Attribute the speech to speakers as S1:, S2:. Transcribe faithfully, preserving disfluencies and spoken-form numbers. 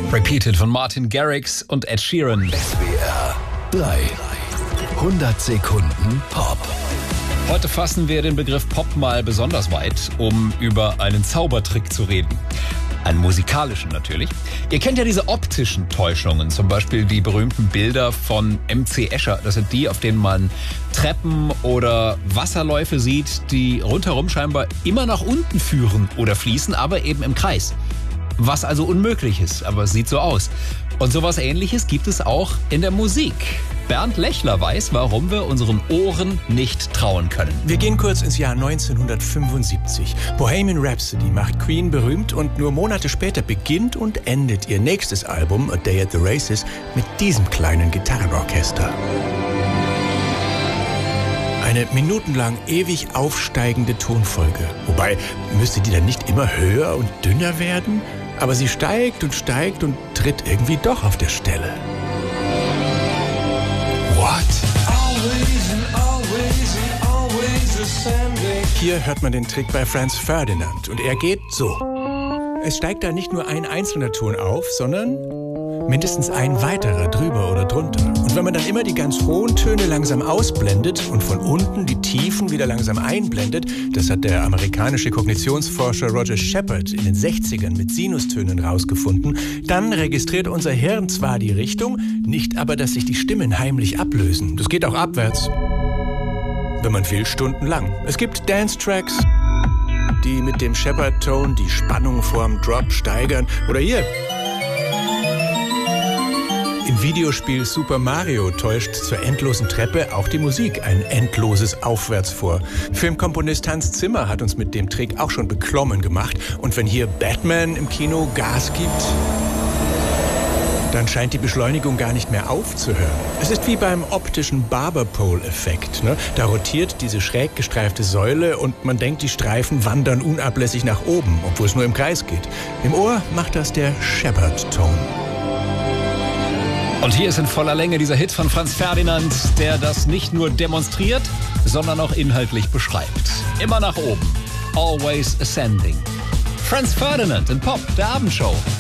S1: Repeated von Martin Garrix und Ed Sheeran.
S2: S W R drei. hundert Sekunden Pop.
S1: Heute fassen wir den Begriff Pop mal besonders weit, um über einen Zaubertrick zu reden. Einen musikalischen natürlich. Ihr kennt ja diese optischen Täuschungen, zum Beispiel die berühmten Bilder von M C Escher. Das sind die, auf denen man Treppen oder Wasserläufe sieht, die rundherum scheinbar immer nach unten führen oder fließen, aber eben im Kreis. Was also unmöglich ist, aber es sieht so aus. Und sowas Ähnliches gibt es auch in der Musik. Bernd Lechler weiß, warum wir unseren Ohren nicht trauen können.
S3: Wir gehen kurz ins Jahr neunzehnhundertfünfundsiebzig. Bohemian Rhapsody macht Queen berühmt und nur Monate später beginnt und endet ihr nächstes Album, A Day at the Races, mit diesem kleinen Gitarrenorchester. Eine minutenlang ewig aufsteigende Tonfolge. Wobei, müsste die dann nicht immer höher und dünner werden? Aber sie steigt und steigt und tritt irgendwie doch auf der Stelle. What? Hier hört man den Trick bei Franz Ferdinand und er geht so. Es steigt da nicht nur ein einzelner Ton auf, sondern mindestens ein weiterer drüber oder drunter. Und wenn man dann immer die ganz hohen Töne langsam ausblendet und von unten die Tiefen wieder langsam einblendet, das hat der amerikanische Kognitionsforscher Roger Shepard in den sechzigern mit Sinustönen rausgefunden, dann registriert unser Hirn zwar die Richtung, nicht aber, dass sich die Stimmen heimlich ablösen. Das geht auch abwärts, wenn man will, stundenlang. Es gibt Dance-Tracks, die mit dem Shepard-Tone die Spannung vorm Drop steigern. Oder hier. Im Videospiel Super Mario täuscht zur endlosen Treppe auch die Musik ein endloses Aufwärts vor. Filmkomponist Hans Zimmer hat uns mit dem Trick auch schon beklommen gemacht. Und wenn hier Batman im Kino Gas gibt, dann scheint die Beschleunigung gar nicht mehr aufzuhören. Es ist wie beim optischen Barber-Pole-Effekt. Ne? Da rotiert diese schräg gestreifte Säule und man denkt, die Streifen wandern unablässig nach oben, obwohl es nur im Kreis geht. Im Ohr macht das der Shepard-Ton.
S1: Und hier ist in voller Länge dieser Hit von Franz Ferdinand, der das nicht nur demonstriert, sondern auch inhaltlich beschreibt. Immer nach oben. Always ascending. Franz Ferdinand in Pop, der Abendshow.